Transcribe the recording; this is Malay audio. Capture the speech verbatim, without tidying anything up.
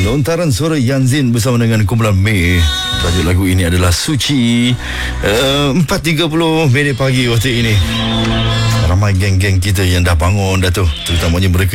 Lontaran suara Yanzin bersama dengan kumpulan Mei. Tajuk lagu ini adalah Suci. uh, empat tiga puluh minit pagi waktu ini. Ramai geng-geng kita yang dah bangun dah tu, terutamanya mereka